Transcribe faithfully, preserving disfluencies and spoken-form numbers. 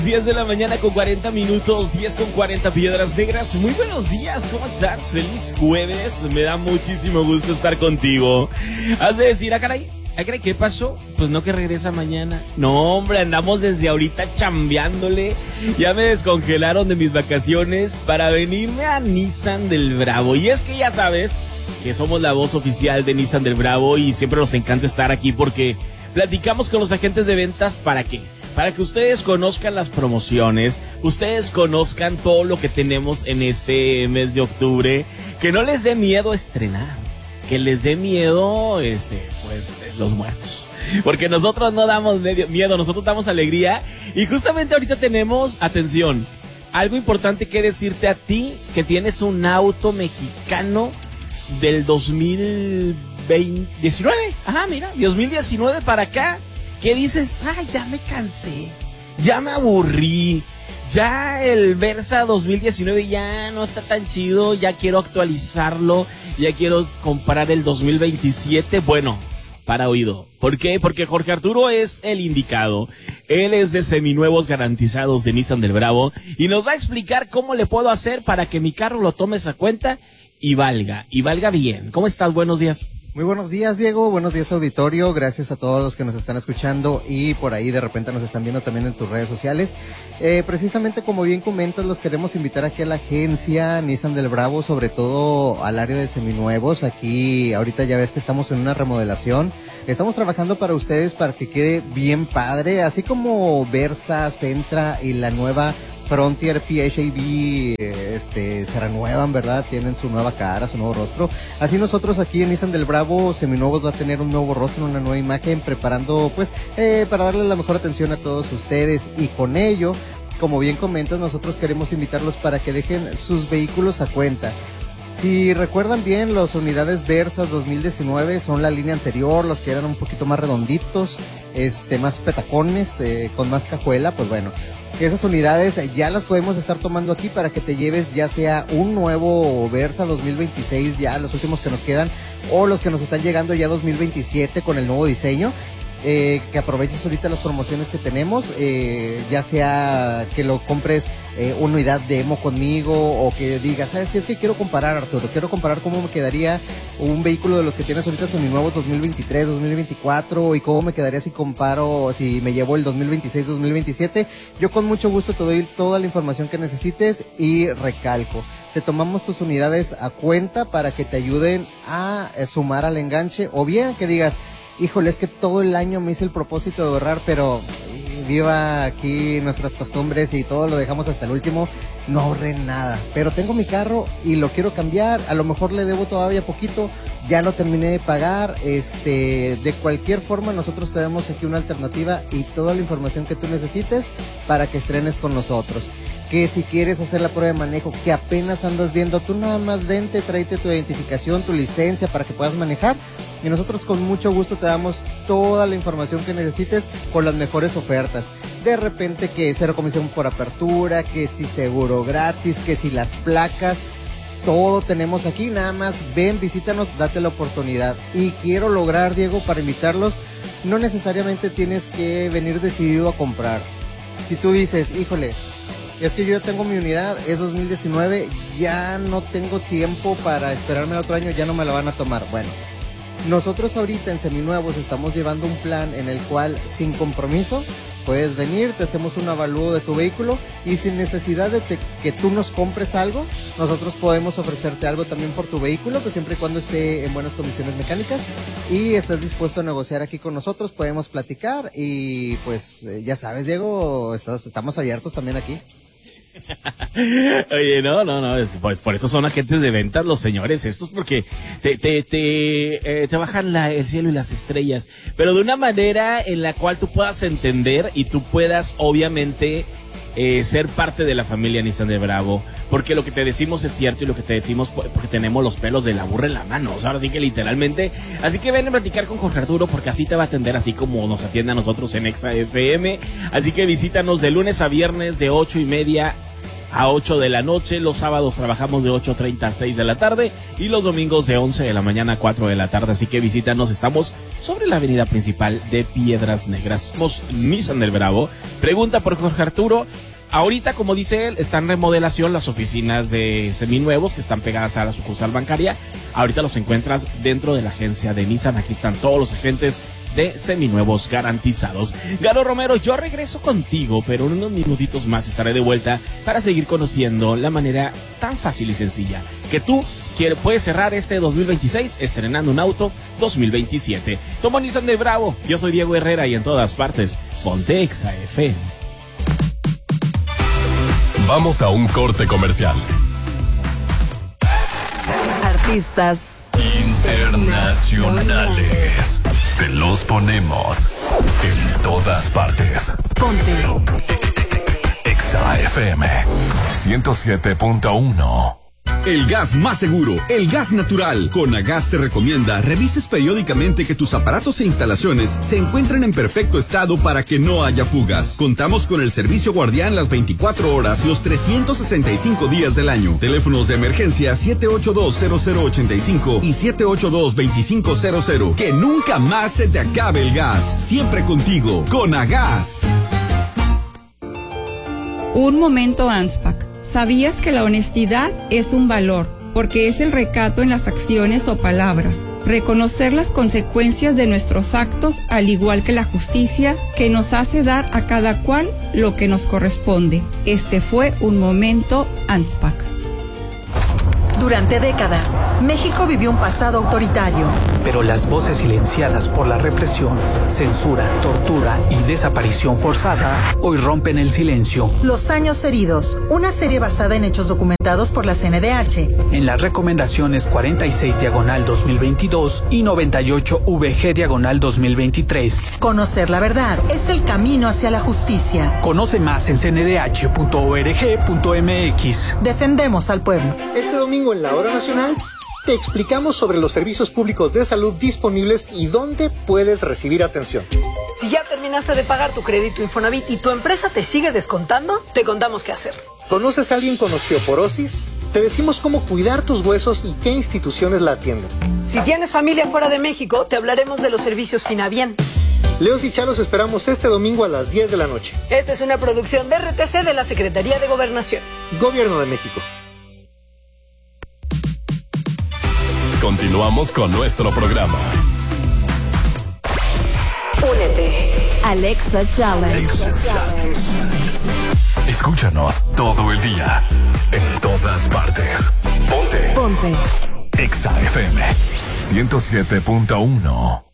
diez de la mañana con cuarenta minutos, diez con cuarenta Piedras Negras. Muy buenos días, ¿cómo estás? Feliz jueves, me da muchísimo gusto estar contigo. Has de decir, ah caray, ah caray, ¿qué pasó? Pues no que regresa mañana. No hombre, andamos desde ahorita chambeándole. Ya me descongelaron de mis vacaciones para venirme a Nissan del Bravo. Y es que ya sabes que somos la voz oficial de Nissan del Bravo y siempre nos encanta estar aquí porque platicamos con los agentes de ventas. ¿Para qué? Para que ustedes conozcan las promociones, ustedes conozcan todo lo que tenemos en este mes de octubre, que no les dé miedo estrenar, que les dé miedo, este, pues, los muertos. Porque nosotros no damos medio miedo, nosotros damos alegría. Y justamente ahorita tenemos, atención, algo importante que decirte a ti, que tienes un auto mexicano del dos mil diecinueve. Ajá, mira, dos mil diecinueve para acá. ¿Qué dices? Ay, ya me cansé, ya me aburrí, ya el Versa dos mil diecinueve ya no está tan chido, ya quiero actualizarlo, ya quiero comprar el dos mil veintisiete. Bueno, para oído. ¿Por qué? Porque Jorge Arturo es el indicado. Él es de seminuevos garantizados de Nissan del Bravo y nos va a explicar cómo le puedo hacer para que mi carro lo tomes a cuenta y valga, y valga bien. ¿Cómo estás? Buenos días. Muy buenos días, Diego, buenos días, auditorio, gracias a todos los que nos están escuchando y por ahí de repente nos están viendo también en tus redes sociales. Eh, precisamente como bien comentas, los queremos invitar aquí a la agencia Nissan del Bravo, sobre todo al área de seminuevos. Aquí ahorita ya ves que estamos en una remodelación, estamos trabajando para ustedes para que quede bien padre, así como Versa, Sentra y la nueva Frontier P H E V este, se renuevan, ¿verdad? Tienen su nueva cara, su nuevo rostro. Así nosotros aquí en Nissan del Bravo, Seminuevos va a tener un nuevo rostro, una nueva imagen, preparando pues eh, para darle la mejor atención a todos ustedes. Y con ello, como bien comentas, nosotros queremos invitarlos para que dejen sus vehículos a cuenta. Si recuerdan bien, las unidades Versas dos mil diecinueve son la línea anterior, los que eran un poquito más redonditos, este, más petacones, eh, con más cajuela, pues bueno. Esas unidades ya las podemos estar tomando aquí para que te lleves ya sea un nuevo Versa dos mil veintiséis, ya los últimos que nos quedan, o los que nos están llegando ya dos mil veintisiete con el nuevo diseño. Eh, que aproveches ahorita las promociones que tenemos, eh, ya sea que lo compres eh, una unidad demo conmigo o que digas, ¿sabes qué? Es que quiero comparar, Arturo, quiero comparar cómo me quedaría un vehículo de los que tienes ahorita seminuevos dos mil veintitrés, dos mil veinticuatro y cómo me quedaría si comparo, si me llevo el dos mil veintiséis, dos mil veintisiete. Yo con mucho gusto te doy toda la información que necesites y recalco, te tomamos tus unidades a cuenta para que te ayuden a eh, sumar al enganche, o bien que digas, híjole, es que todo el año me hice el propósito de ahorrar, pero viva aquí nuestras costumbres y todo lo dejamos hasta el último, no ahorré nada, pero tengo mi carro y lo quiero cambiar, a lo mejor le debo todavía poquito, ya lo terminé de pagar, este, de cualquier forma nosotros te damos aquí una alternativa y toda la información que tú necesites para que estrenes con nosotros. Que si quieres hacer la prueba de manejo, que apenas andas viendo, tú nada más vente, tráete tu identificación, tu licencia para que puedas manejar y nosotros con mucho gusto te damos toda la información que necesites con las mejores ofertas. De repente que cero comisión por apertura, que si seguro gratis, que si las placas, todo tenemos aquí, nada más ven, visítanos, date la oportunidad. Y quiero lograr, Diego, para invitarlos, no necesariamente tienes que venir decidido a comprar. Si tú dices, híjole, es que yo ya tengo mi unidad, es dos mil diecinueve, ya no tengo tiempo para esperarme el otro año, ya no me la van a tomar. Bueno, nosotros ahorita en Seminuevos estamos llevando un plan en el cual sin compromiso puedes venir, te hacemos un avalúo de tu vehículo y sin necesidad de te, que tú nos compres algo, nosotros podemos ofrecerte algo también por tu vehículo, pues siempre y cuando esté en buenas condiciones mecánicas y estés dispuesto a negociar aquí con nosotros, podemos platicar y pues ya sabes, Diego, estás, estamos abiertos también aquí. Oye, no, no, no, pues por eso son agentes de ventas los señores estos, porque te, te, te, eh, te bajan la, el cielo y las estrellas, pero de una manera en la cual tú puedas entender y tú puedas obviamente eh, ser parte de la familia Nissan de Bravo, porque lo que te decimos es cierto y lo que te decimos porque tenemos los pelos de la burra en la mano, o sea, ahora sí que literalmente, así que ven a platicar con Jorge Arturo porque así te va a atender así como nos atiende a nosotros en Exa F M, así que visítanos de lunes a viernes de ocho y media a ocho de la noche, los sábados trabajamos de ocho treinta a seis de la tarde y los domingos de once de la mañana a cuatro de la tarde, así que visítanos, estamos sobre la avenida principal de Piedras Negras. Somos Nissan del Bravo. Pregunta por Jorge Arturo. Ahorita, como dice él, están en remodelación las oficinas de seminuevos que están pegadas a la sucursal bancaria. Ahorita los encuentras dentro de la agencia de Nissan. Aquí están todos los agentes de seminuevos garantizados. Galo Romero, yo regreso contigo, pero en unos minutitos más estaré de vuelta para seguir conociendo la manera tan fácil y sencilla que tú puedes cerrar este dos mil veintiséis estrenando un auto dos mil veintisiete. Somos Nissan del Bravo, yo soy Diego Herrera y en todas partes, ponte Exa F M. Vamos a un corte comercial. Artistas internacionales. Te los ponemos en todas partes. Ponte Exa F M ciento siete punto uno. El gas más seguro, el gas natural. Conagas te recomienda revises periódicamente que tus aparatos e instalaciones se encuentren en perfecto estado para que no haya fugas. Contamos con el servicio guardián las veinticuatro horas, los trescientos sesenta y cinco días del año. Teléfonos de emergencia siete ocho dos cero cero ocho cinco y siete ocho dos dos cinco cero cero. Que nunca más se te acabe el gas. Siempre contigo, Conagas. Un momento, ANSPAC. ¿Sabías que la honestidad es un valor? Porque es el recato en las acciones o palabras. Reconocer las consecuencias de nuestros actos, al igual que la justicia, que nos hace dar a cada cual lo que nos corresponde. Este fue un momento ANSPAC. Durante décadas, México vivió un pasado autoritario. Pero las voces silenciadas por la represión, censura, tortura y desaparición forzada hoy rompen el silencio. Los años heridos, una serie basada en hechos documentados por la C N D H. En las recomendaciones cuarenta y seis diagonal dos mil veintidós y noventa y ocho V G diagonal dos mil veintitrés. Conocer la verdad es el camino hacia la justicia. Conoce más en c n d h punto org punto m x. Defendemos al pueblo. Este domingo en la Hora Nacional te explicamos sobre los servicios públicos de salud disponibles y dónde puedes recibir atención. Si ya terminaste de pagar tu crédito Infonavit y tu empresa te sigue descontando, te contamos qué hacer. ¿Conoces a alguien con osteoporosis? Te decimos cómo cuidar tus huesos y qué instituciones la atienden. Si tienes familia fuera de México, te hablaremos de los servicios Finabien. Leos y Chalos esperamos este domingo a las diez de la noche. Esta es una producción de R T C de la Secretaría de Gobernación. Gobierno de México. Continuamos con nuestro programa. Únete. Alexa Challenge. Alexa Challenge. Escúchanos todo el día, en todas partes. Ponte. Ponte. Exa F M ciento siete punto uno.